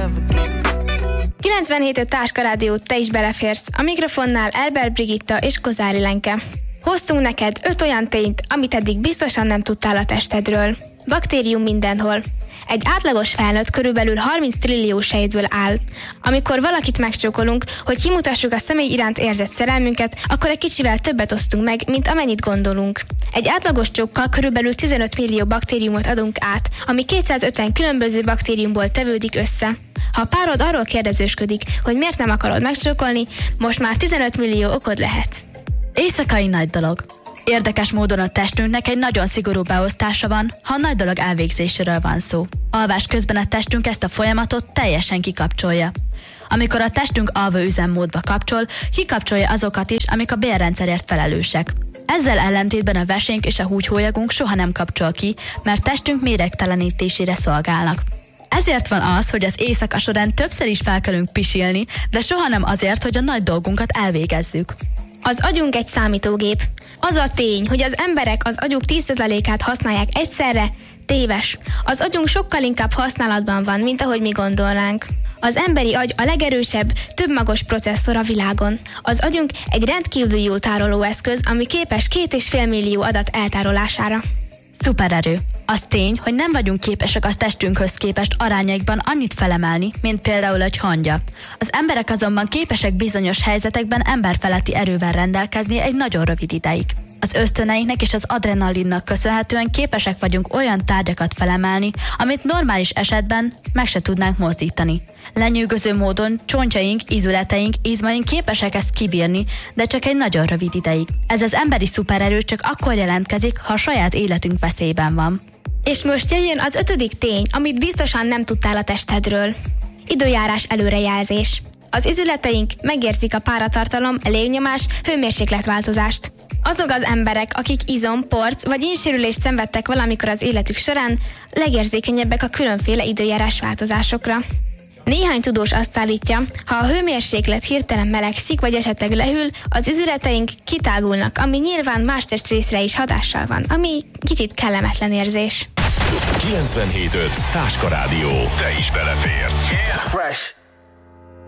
97.5 Táska Rádió, te is beleférsz. A mikrofonnál Elber Brigitta és Kozári Lenke. Hoztunk neked 5 olyan tényt, amit eddig biztosan nem tudtál a testedről. Baktérium mindenhol. Egy átlagos felnőtt körülbelül 30 trillió sejtből áll. Amikor valakit megcsókolunk, hogy kimutassuk a személy iránt érzett szerelmünket, akkor egy kicsivel többet osztunk meg, mint amennyit gondolunk. Egy átlagos csókkal körülbelül 15 millió baktériumot adunk át, ami 250 különböző baktériumból tevődik össze. Ha a párod arról kérdezősködik, hogy miért nem akarod megcsókolni, most már 15 millió okod lehet. Éjszakai nagy dolog. Érdekes módon a testünknek egy nagyon szigorú beosztása van, ha a nagy dolog elvégzéséről van szó. Alvás közben a testünk ezt a folyamatot teljesen kikapcsolja. Amikor a testünk alvó üzemmódba kapcsol, kikapcsolja azokat is, amik a bélrendszerért felelősek. Ezzel ellentétben a vesénk és a húgyhólyagunk soha nem kapcsol ki, mert testünk méregtelenítésére szolgálnak. Ezért van az, hogy az éjszaka során többször is felkelünk pisilni, de soha nem azért, hogy a nagy dolgunkat elvégezzük. Az agyunk egy számítógép. Az a tény, hogy az emberek az agyuk 10%-át használják egyszerre, téves. Az agyunk sokkal inkább használatban van, mint ahogy mi gondolnánk. Az emberi agy a legerősebb, többmagos processzor a világon. Az agyunk egy rendkívül jó tárolóeszköz, ami képes 2,5 millió adat eltárolására. Szupererő. Az tény, hogy nem vagyunk képesek a testünkhöz képest arányaikban annyit felemelni, mint például egy hangya. Az emberek azonban képesek bizonyos helyzetekben emberfeletti erővel rendelkezni egy nagyon rövid ideig. Az ösztöneinknek és az adrenalinnak köszönhetően képesek vagyunk olyan tárgyakat felemelni, amit normális esetben meg se tudnánk mozdítani. Lenyűgöző módon csontjaink, ízületeink, izmaink képesek ezt kibírni, de csak egy nagyon rövid ideig. Ez az emberi szupererő csak akkor jelentkezik, ha a saját életünk veszélyben van. És most jöjjön az 5. tény, amit biztosan nem tudtál a testedről. Időjárás előrejelzés. Az izületeink megérzik a páratartalom, légnyomás, hőmérsékletváltozást. Azok az emberek, akik izom, porc vagy ínsérülést szenvedtek valamikor az életük során, legérzékenyebbek a különféle időjárás változásokra. Néhány tudós azt állítja, ha a hőmérséklet hirtelen melegszik vagy esetleg lehűl, az izületeink kitágulnak, ami nyilván más testrészre is hatással van, ami kicsit kellemetlen érzés. 97.5 Táska Rádió. Te is beleférsz. Yeah. Fresh.